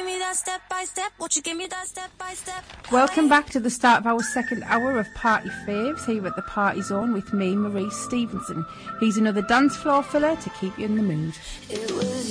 give me that step by step? Won't you give me that step by step? Welcome back to the start of our second hour of Party Faves here at the Party Zone with me, Maurice Stevenson. He's another dance floor filler to keep you in the mood. It was